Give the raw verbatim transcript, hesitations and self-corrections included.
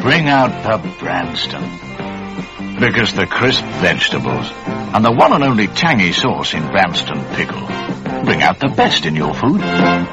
Bring out the Branston. Because the crisp vegetables and the one and only tangy sauce in Branston Pickle bring out the best in your food.